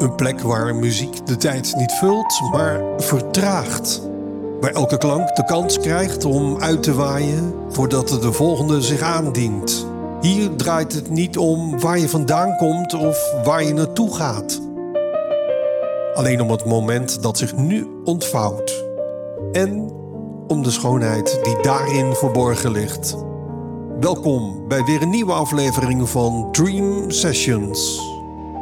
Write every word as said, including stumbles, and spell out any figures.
Een plek waar muziek de tijd niet vult, maar vertraagt. Waar elke klank de kans krijgt om uit te waaien voordat de volgende zich aandient. Hier draait het niet om waar je vandaan komt of waar je naartoe gaat. Alleen om het moment dat zich nu ontvouwt. En om de schoonheid die daarin verborgen ligt. Welkom bij weer een nieuwe aflevering van Dream Sessions.